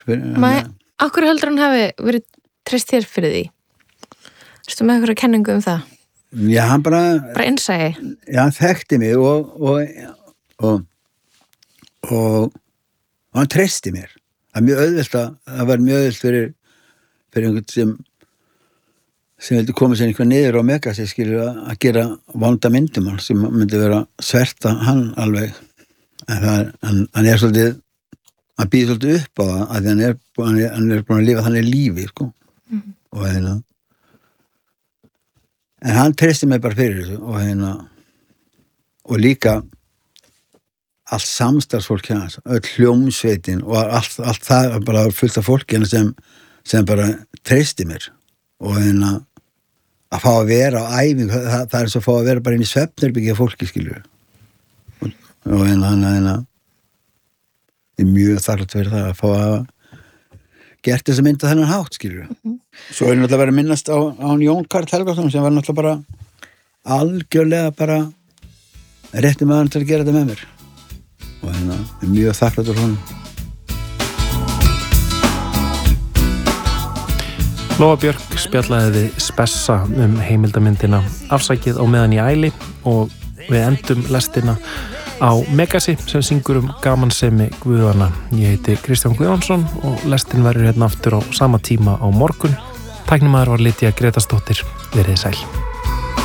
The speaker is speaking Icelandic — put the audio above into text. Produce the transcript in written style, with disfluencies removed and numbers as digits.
Akkur heldur hann hafi verið treyst þér fyrir því? Erstu með eitthvað kenningu um það? Já, hann bara innsæi? Já, hann þekkti mig og hann treysti mér. Það var mjög auðvelt fyrir einhvern sem vildi koma sér einhver niður á Megasi, skilur að gera vonda myndum sem myndi vera sverta hann alveg. En hann svolítið, hann býður svolítið upp á það að hann er búin að lifa þannig lífi, sko. Og en hann treysti mig bara fyrir þessu og líka allt samstarfsfólk hans, öll hljómsveitin og allt það bara fullt af fólki sem bara treysti mér og að fá að vera á æfingu, það er svo að fá að vera bara inn í svefnherbergi af fólki, skilur og ég er mjög þakklátt fyrir það að fá að gert þess að mynda þennan hátt, skilur svo er náttúrulega verið að minnast á Jón Karl Helgason sem var náttúrulega bara algjörlega bara rétti maður til að gera þetta með mér og er mjög þakklátt fyrir honum. Lóa Björk spjallaði við Spessa heimildamyndina Afsakið á meðan ég æli og við endum lestina á Megasi sem syngur gamansemi Guðana. Ég heiti Kristján Guðjónsson og lestin verður hérna aftur á sama tíma á morgun. Tæknimaður var Lydia Gretarsdóttir. Verið sæl.